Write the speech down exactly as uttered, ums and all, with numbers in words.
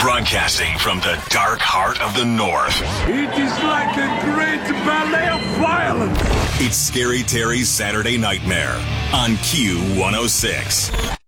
Broadcasting from the dark heart of the North. It is like a great ballet of violence. It's Scary Terry's Saturday Nightmare on Q one oh six.